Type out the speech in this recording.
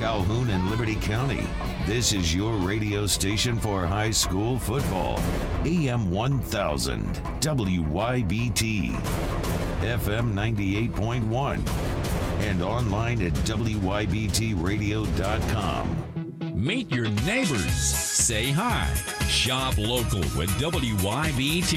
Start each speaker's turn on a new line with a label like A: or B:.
A: Calhoun and Liberty County. This is your radio station for high school football. AM 1000, WYBT, FM 98.1, and online at WYBTradio.com.
B: Meet your neighbors. Say hi. Shop local with WYBT.